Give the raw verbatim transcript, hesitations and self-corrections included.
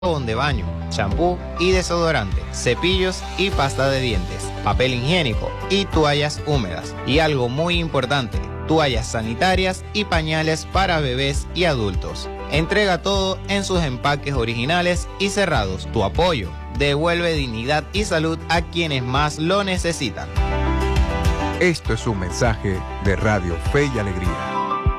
jabón de baño, champú y desodorante, cepillos y pasta de dientes, papel higiénico y toallas húmedas. Y algo muy importante, toallas sanitarias y pañales para bebés y adultos. Entrega todo en sus empaques originales y cerrados. Tu apoyo devuelve dignidad y salud a quienes más lo necesitan. Esto es un mensaje de Radio Fe y Alegría.